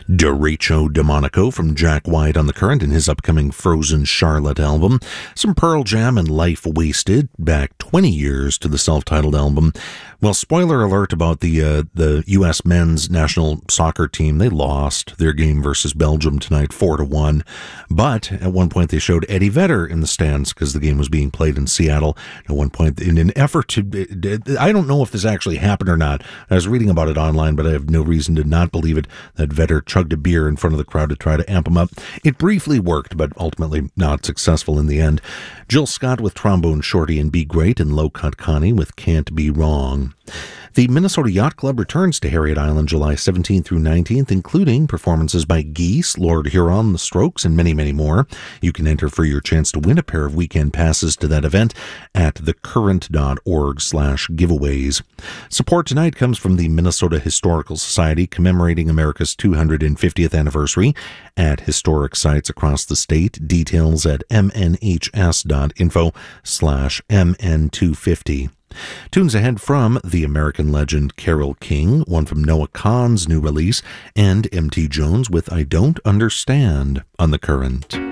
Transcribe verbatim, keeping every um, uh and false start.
Derecho Demonico from Jack White on the Current in his upcoming Frozen Charlotte album. Some Pearl Jam and Life Wasted, back twenty years to the self-titled album. Well, spoiler alert about the uh, the U S men's national soccer team. They lost their game versus Belgium tonight, four to one. But at one point they showed Eddie Vedder in the stands because the game was being played in Seattle. At one point, in an effort to, I don't know if this actually happened or not. I was reading about it online, but I have no reason to not believe it, that Vedder chugged a beer in front of the crowd to try to amp him up. It briefly worked, but ultimately not successful in the end. Jill Scott with Trombone Shorty and Be Great, and Low Cut Connie with Can't Be Wrong. The Minnesota Yacht Club returns to Harriet Island July seventeenth through nineteenth, including performances by Geese, Lord Huron, The Strokes, and many, many more. You can enter for your chance to win a pair of weekend passes to that event at thecurrent.org slash giveaways. Support tonight comes from the Minnesota Historical Society, commemorating America's two hundred fiftieth anniversary at historic sites across the state. Details at mnhs.info slash mn250. Tunes ahead from the American legend Carole King, one from Noah Kahan's new release, and M T Jones with I Don't Understand on The Current.